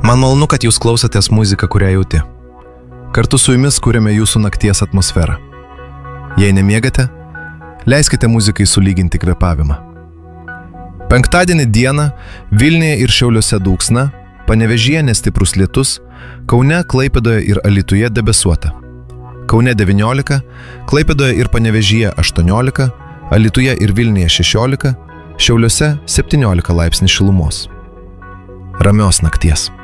Man malonu, kad jūs klausotės muziką, kurią jauti. Kartu su jumis kuriame jūsų nakties atmosferą. Jei nemiegate, leiskite muzikai sulyginti kvėpavimą. Penktadienį dieną Vilniuje ir Šiauliuose dulksna, Panevėžyje nestiprus lietus, Kaune, Klaipėdoje ir Alytuje debesuota. Kaune 19, Klaipėdoje ir Panevėžyje 18, Alytuje ir Vilniuje 16, Šiauliuose 17 laipsnių šilumos. Ramios nakties.